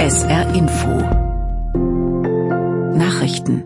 SR Info Nachrichten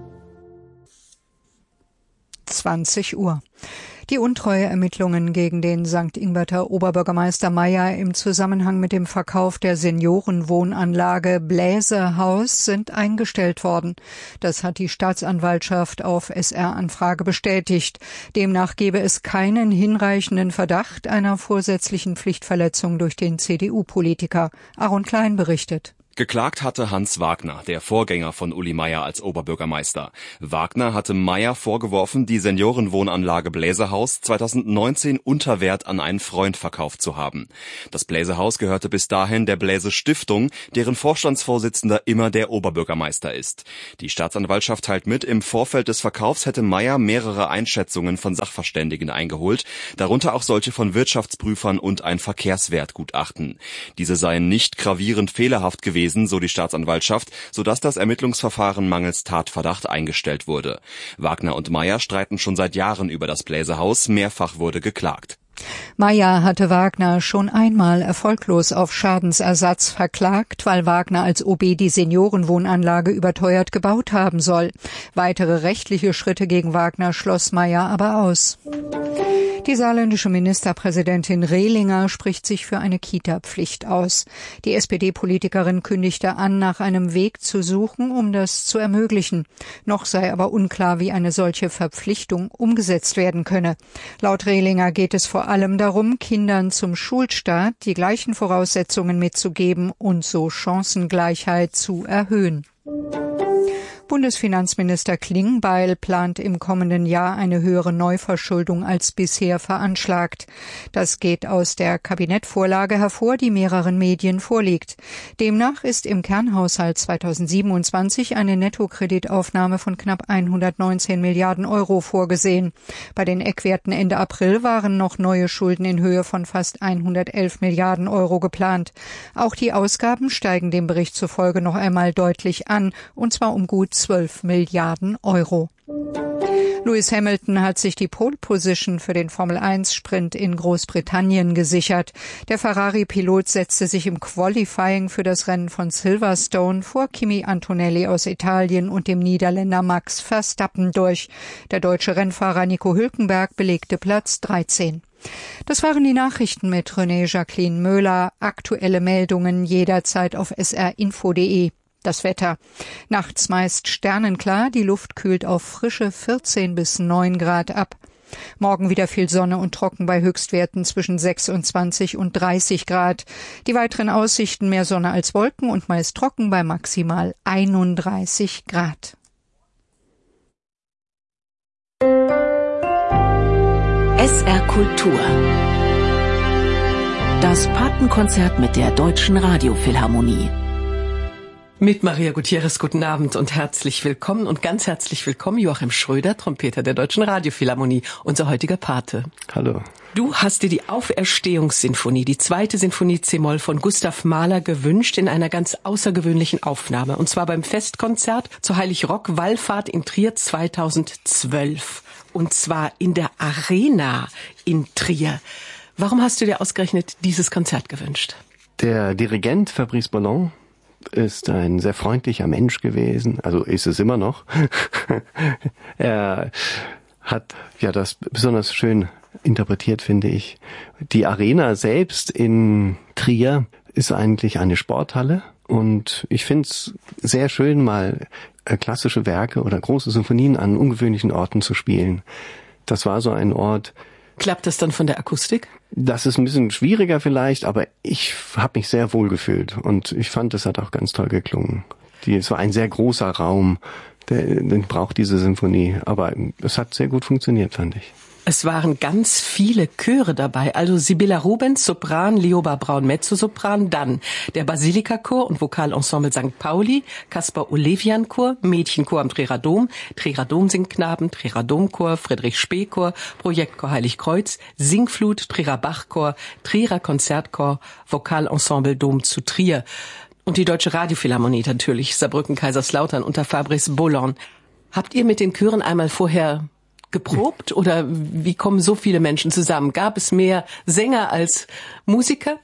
20 Uhr. Die Untreueermittlungen gegen den St. Ingberter Oberbürgermeister Meyer im Zusammenhang mit dem Verkauf der Seniorenwohnanlage Bläsehaus sind eingestellt worden. Das hat die Staatsanwaltschaft auf SR-Anfrage bestätigt. Demnach gebe es keinen hinreichenden Verdacht einer vorsätzlichen Pflichtverletzung durch den CDU-Politiker. Aaron Klein berichtet. Geklagt hatte Hans Wagner, der Vorgänger von Uli Meyer als Oberbürgermeister. Wagner hatte Meyer vorgeworfen, die Seniorenwohnanlage Bläsehaus 2019 unter Wert an einen Freund verkauft zu haben. Das Bläsehaus gehörte bis dahin der Bläse Stiftung, deren Vorstandsvorsitzender immer der Oberbürgermeister ist. Die Staatsanwaltschaft teilt mit, im Vorfeld des Verkaufs hätte Meyer mehrere Einschätzungen von Sachverständigen eingeholt, darunter auch solche von Wirtschaftsprüfern und ein Verkehrswertgutachten. Diese seien nicht gravierend fehlerhaft gewesen, so die Staatsanwaltschaft, sodass das Ermittlungsverfahren mangels Tatverdacht eingestellt wurde. Wagner und Meyer streiten schon seit Jahren über das Bläsehaus, mehrfach wurde geklagt. Meyer hatte Wagner schon einmal erfolglos auf Schadensersatz verklagt, weil Wagner als OB die Seniorenwohnanlage überteuert gebaut haben soll. Weitere rechtliche Schritte gegen Wagner schloss Meyer aber aus. Die saarländische Ministerpräsidentin Rehlinger spricht sich für eine Kita-Pflicht aus. Die SPD-Politikerin kündigte an, nach einem Weg zu suchen, um das zu ermöglichen. Noch sei aber unklar, wie eine solche Verpflichtung umgesetzt werden könne. Laut Rehlinger geht es vor allem darum, Kindern zum Schulstart die gleichen Voraussetzungen mitzugeben und so Chancengleichheit zu erhöhen. Bundesfinanzminister Klingbeil plant im kommenden Jahr eine höhere Neuverschuldung als bisher veranschlagt. Das geht aus der Kabinettvorlage hervor, die mehreren Medien vorliegt. Demnach ist im Kernhaushalt 2027 eine Nettokreditaufnahme von knapp 119 Milliarden Euro vorgesehen. Bei den Eckwerten Ende April waren noch neue Schulden in Höhe von fast 111 Milliarden Euro geplant. Auch die Ausgaben steigen dem Bericht zufolge noch einmal deutlich an, und zwar um gut 12 Milliarden Euro. Lewis Hamilton hat sich die Pole Position für den Formel-1-Sprint in Großbritannien gesichert. Der Ferrari-Pilot setzte sich im Qualifying für das Rennen von Silverstone vor Kimi Antonelli aus Italien und dem Niederländer Max Verstappen durch. Der deutsche Rennfahrer Nico Hülkenberg belegte Platz 13. Das waren die Nachrichten mit René Jacqueline Möhler. Aktuelle Meldungen jederzeit auf srinfo.de. Das Wetter. Nachts meist sternenklar, die Luft kühlt auf frische 14 bis 9 Grad ab. Morgen wieder viel Sonne und trocken bei Höchstwerten zwischen 26 und 30 Grad. Die weiteren Aussichten: mehr Sonne als Wolken und meist trocken bei maximal 31 Grad. SR Kultur. Das Patenkonzert mit der Deutschen Radiophilharmonie. Mit Maria Gutierrez, guten Abend und herzlich willkommen und ganz herzlich willkommen Joachim Schröder, Trompeter der Deutschen Radiophilharmonie, unser heutiger Pate. Hallo. Du hast dir die Auferstehungssinfonie, die 2. Sinfonie C-Moll von Gustav Mahler gewünscht in einer ganz außergewöhnlichen Aufnahme, und zwar beim Festkonzert zur Heilig-Rock-Wallfahrt in Trier 2012, und zwar in der Arena in Trier. Warum hast du dir ausgerechnet dieses Konzert gewünscht? Der Dirigent Fabrice Bollon ist ein sehr freundlicher Mensch gewesen, also ist es immer noch. Er hat ja das besonders schön interpretiert, finde ich. Die Arena selbst in Trier ist eigentlich eine Sporthalle, und ich finde es sehr schön, mal klassische Werke oder große Sinfonien an ungewöhnlichen Orten zu spielen. Das war so ein Ort. Klappt das dann von der Akustik? Das ist ein bisschen schwieriger vielleicht, aber ich habe mich sehr wohl gefühlt und ich fand, es hat auch ganz toll geklungen. Es war ein sehr großer Raum, den braucht diese Sinfonie, aber es hat sehr gut funktioniert, fand ich. Es waren ganz viele Chöre dabei, also Sibylla Rubens, Sopran, Lioba Braun, Mezzosopran, dann der Basilika-Chor und Vokalensemble St. Pauli, Caspar Olevian-Chor, Mädchenchor am Trierer Dom, Trierer Domsingknaben, Trierer Domchor, Friedrich-Spee-Chor, Projektchor Heiligkreuz, Singflut, Trierer Bachchor, Trierer Konzertchor, Vokalensemble Dom zu Trier. Und die Deutsche Radiophilharmonie natürlich, Saarbrücken, Kaiserslautern unter Fabrice Bollon. Habt ihr mit den Chören einmal vorher geprobt oder wie kommen so viele Menschen zusammen? Gab es mehr Sänger als Musiker?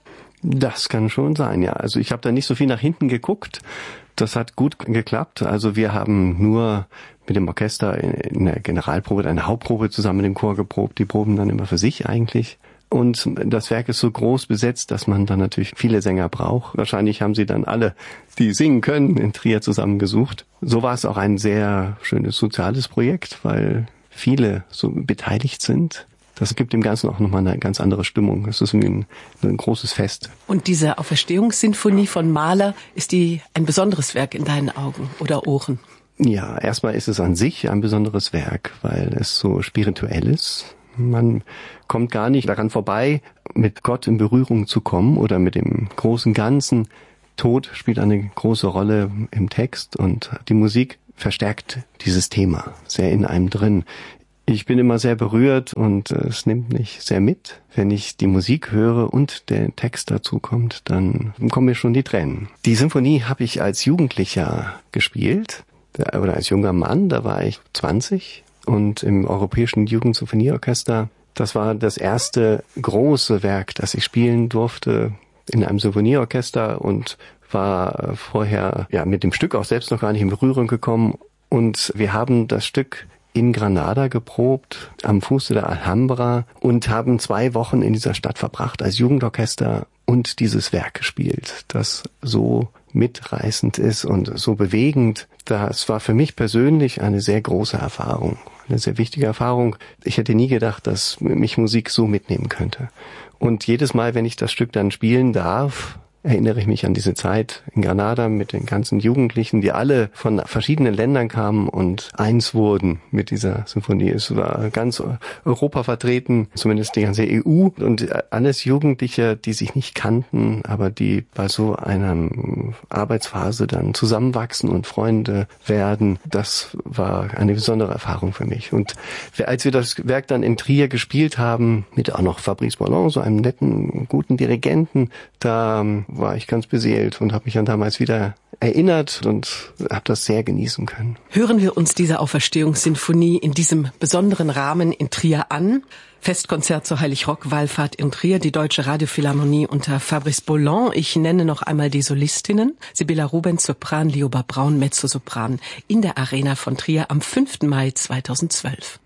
Das kann schon sein, ja. Also ich habe da nicht so viel nach hinten geguckt. Das hat gut geklappt. Also wir haben nur mit dem Orchester in der Generalprobe, eine Hauptprobe zusammen mit dem Chor geprobt. Die proben dann immer für sich eigentlich. Und das Werk ist so groß besetzt, dass man dann natürlich viele Sänger braucht. Wahrscheinlich haben sie dann alle, die singen können, in Trier zusammengesucht. So war es auch ein sehr schönes soziales Projekt, weil viele so beteiligt sind. Das gibt dem Ganzen auch nochmal eine ganz andere Stimmung. Es ist irgendwie ein großes Fest. Und diese Auferstehungssinfonie von Mahler, ist die ein besonderes Werk in deinen Augen oder Ohren? Ja, erstmal ist es an sich ein besonderes Werk, weil es so spirituell ist. Man kommt gar nicht daran vorbei, mit Gott in Berührung zu kommen oder mit dem großen Ganzen. Tod spielt eine große Rolle im Text und die Musik verstärkt dieses Thema sehr in einem drin. Ich bin immer sehr berührt und es nimmt mich sehr mit. Wenn ich die Musik höre und der Text dazu kommt, dann kommen mir schon die Tränen. Die Symphonie habe ich als Jugendlicher gespielt oder als junger Mann, da war ich 20 und im Europäischen Jugendsymphonieorchester. Das war das erste große Werk, das ich spielen durfte in einem Symphonieorchester und war vorher mit dem Stück auch selbst noch gar nicht in Berührung gekommen. Und wir haben das Stück in Granada geprobt, am Fuße der Alhambra und haben 2 Wochen in dieser Stadt verbracht als Jugendorchester und dieses Werk gespielt, das so mitreißend ist und so bewegend. Das war für mich persönlich eine sehr große Erfahrung, eine sehr wichtige Erfahrung. Ich hätte nie gedacht, dass mich Musik so mitnehmen könnte. Und jedes Mal, wenn ich das Stück dann spielen darf, erinnere ich mich an diese Zeit in Granada mit den ganzen Jugendlichen, die alle von verschiedenen Ländern kamen und eins wurden mit dieser Symphonie. Es war ganz Europa vertreten, zumindest die ganze EU und alles Jugendliche, die sich nicht kannten, aber die bei so einer Arbeitsphase dann zusammenwachsen und Freunde werden. Das war eine besondere Erfahrung für mich. Und als wir das Werk dann in Trier gespielt haben, mit auch noch Fabrice Bollon, so einem netten, guten Dirigenten, da war ich ganz beseelt und habe mich an damals wieder erinnert und habe das sehr genießen können. Hören wir uns diese Auferstehungssinfonie in diesem besonderen Rahmen in Trier an. Festkonzert zur Heilig-Rock-Wallfahrt in Trier, die Deutsche Radiophilharmonie unter Fabrice Bollon. Ich nenne noch einmal die Solistinnen. Sibylla Rubens, Sopran, Lioba Braun, Mezzosopran in der Arena von Trier am 5. Mai 2012.